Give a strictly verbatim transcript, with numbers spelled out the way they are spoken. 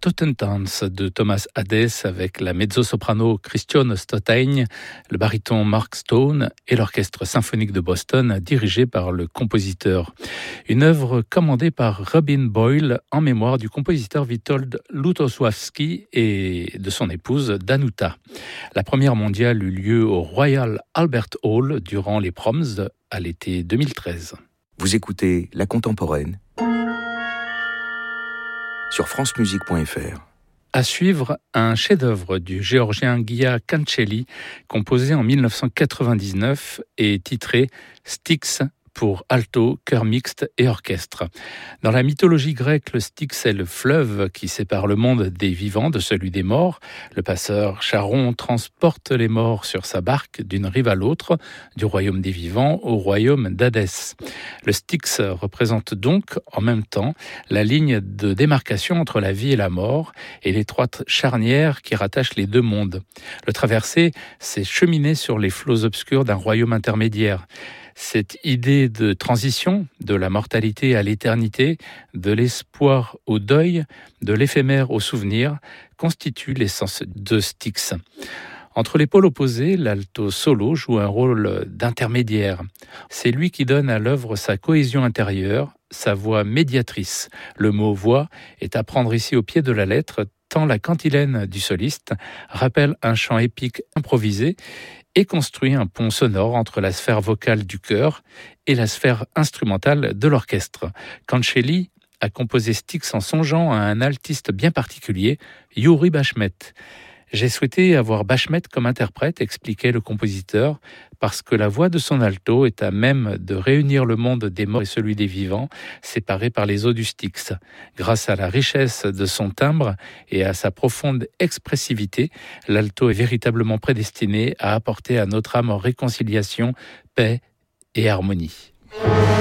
Totentanz de Thomas Hadès avec la mezzo-soprano Christiane Stotein, le baryton Mark Stone et l'orchestre symphonique de Boston dirigé par le compositeur. Une œuvre commandée par Robin Boyle en mémoire du compositeur Witold Lutosławski et de son épouse Danuta. La première mondiale eut lieu au Royal Albert Hall durant les Proms à l'été deux mille treize. Vous écoutez La Contemporaine sur france musique point f r. À suivre, un chef-d'œuvre du géorgien Gia Kancheli, composé en dix-neuf cent quatre-vingt-dix-neuf et titré Styx pour alto, chœur mixte et orchestre. Dans la mythologie grecque, le Styx est le fleuve qui sépare le monde des vivants de celui des morts. Le passeur Charon transporte les morts sur sa barque d'une rive à l'autre, du royaume des vivants au royaume d'Hadès. Le Styx représente donc en même temps la ligne de démarcation entre la vie et la mort et l'étroite charnière qui rattache les deux mondes. Le traverser, c'est cheminer sur les flots obscurs d'un royaume intermédiaire. Cette idée de transition, de la mortalité à l'éternité, de l'espoir au deuil, de l'éphémère au souvenir, constitue l'essence de Styx. Entre les pôles opposés, l'alto solo joue un rôle d'intermédiaire. C'est lui qui donne à l'œuvre sa cohésion intérieure, sa voix médiatrice. Le mot « voix » est à prendre ici au pied de la lettre, tant la cantilène du soliste rappelle un chant épique improvisé et construit un pont sonore entre la sphère vocale du chœur et la sphère instrumentale de l'orchestre. Kancheli a composé Styx en songeant à un altiste bien particulier, Yuri Bashmet. J'ai souhaité avoir Bashmet comme interprète, expliquait le compositeur, parce que la voix de son alto est à même de réunir le monde des morts et celui des vivants, séparés par les eaux du Styx. Grâce à la richesse de son timbre et à sa profonde expressivité, l'alto est véritablement prédestiné à apporter à notre âme réconciliation, paix et harmonie.